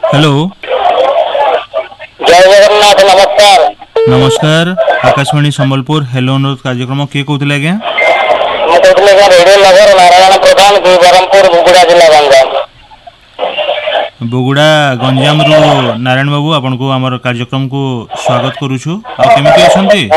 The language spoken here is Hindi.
हेलो जय जगन्नाथ नमस्कार। नमस्कार आकाशवाणी संबलपुर हेलो अनुरोध कार्यक्रम किए कहते आज्ञा ମୁଁ କହୁଥିଲି ରେडिଓ ନଗର ନାରାୟଣ ପ୍ରଧାନ ବ୍ରହ୍ମପୁର ବୁଗୁଡା ଜିଲ୍ଲା ଗଞ୍ଜାମ। बुगुड़ा गंजाम रु नारायण बाबू आपन को आमर कार्यक्रम को स्वागत करूछु। आ केमिति अछंती?